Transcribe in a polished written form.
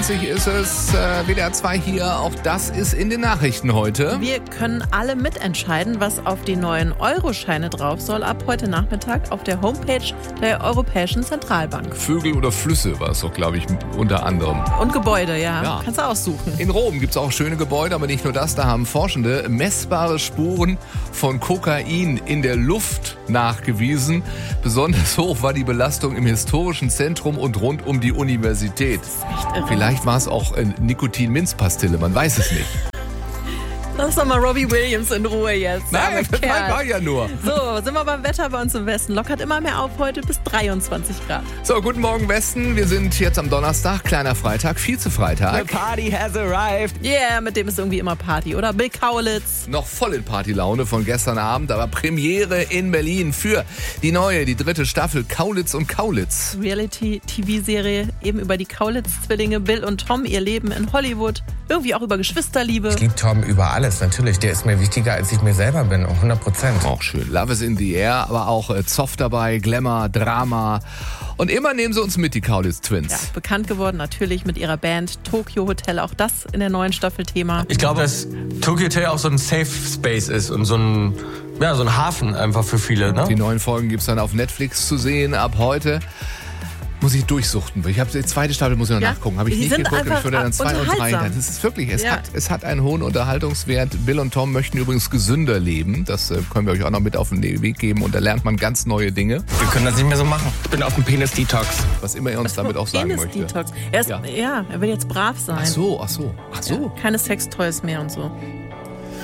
Ist es, WDR 2 hier, auch das ist in den Nachrichten heute. Wir können alle mitentscheiden, was auf die neuen Euroscheine drauf soll, ab heute Nachmittag auf der Homepage der Europäischen Zentralbank. Vögel oder Flüsse war es doch, glaube ich, unter anderem. Und Gebäude, ja. Kannst du aussuchen. In Rom gibt es auch schöne Gebäude, aber nicht nur das, da haben Forschende messbare Spuren von Kokain in der Luft nachgewiesen. Besonders hoch war die Belastung im historischen Zentrum und rund um die Universität. Das ist echt irre. Vielleicht war es auch Nikotin-Minzpastille, man weiß es nicht. Lass doch mal Robbie Williams in Ruhe jetzt. Nein, das war ja nur. So, sind wir beim Wetter bei uns im Westen. Lockert immer mehr auf heute bis 23 Grad. So, guten Morgen Westen. Wir sind jetzt am Donnerstag, kleiner Freitag, Vize-Freitag. The party has arrived. Yeah, mit dem ist irgendwie immer Party, oder? Bill Kaulitz. Noch voll in Partylaune von gestern Abend, aber Premiere in Berlin für die dritte Staffel Kaulitz und Kaulitz. Reality-TV-Serie eben über die Kaulitz-Zwillinge Bill und Tom, ihr Leben in Hollywood. Irgendwie auch über Geschwisterliebe. Ich liebe Tom über alles, natürlich. Der ist mir wichtiger, als ich mir selber bin, 100%. Auch schön. Love is in the air, aber auch Zoff dabei, Glamour, Drama. Und immer nehmen sie uns mit, die Kaulitz Twins. Ja, bekannt geworden natürlich mit ihrer Band Tokyo Hotel. Auch das in der neuen Staffel Thema. Ich glaube, dass Tokyo Hotel auch so ein Safe Space ist und so ein Hafen einfach für viele. Ne? Die neuen Folgen gibt es dann auf Netflix zu sehen ab heute. Muss ich durchsuchten. Ich habe die zweite Staffel, muss ich noch nachgucken. Habe ich die nicht sind geguckt. Ich würde dann 2 und 3. unterhaltsam. Das ist wirklich, es hat einen hohen Unterhaltungswert. Bill und Tom möchten übrigens gesünder leben. Das können wir euch auch noch mit auf den Weg geben. Und da lernt man ganz neue Dinge. Wir können das nicht mehr so machen. Ich bin auf dem Penis-Detox. Was immer er uns damit auch sagen möchte. Penis-Detox. Er will jetzt brav sein. Ach so. Keine Sextoys mehr und so.